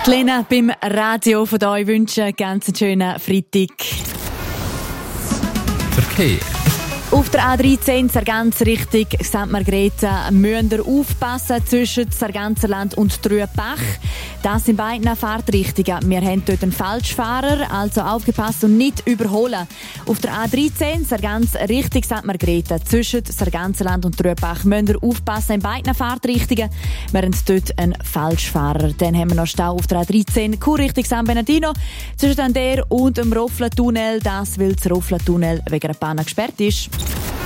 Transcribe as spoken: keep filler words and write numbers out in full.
Die Lena beim Radio von euch wünschen einen ganz schönen Freitag. Verkehr. Auf der A dreizehn Sargans Richtung Sankt Margrethe müsst ihr aufpassen zwischen Sarganserland und Trüebach. Das sind beide Fahrtrichtungen. Wir haben dort einen Falschfahrer, also aufgepasst und nicht überholen. Auf der A dreizehn Sargans Richtung Sankt Margrethe zwischen Sarganserland und Trüebach müsst ihr aufpassen in beiden Fahrtrichtungen. Wir haben dort einen Falschfahrer. Dann haben wir noch Stau auf der A dreizehn Chur Richtung San Bernardino zwischen der und dem Roffler-Tunnel. Das, weil das Roffler-Tunnel wegen einer Panne gesperrt ist.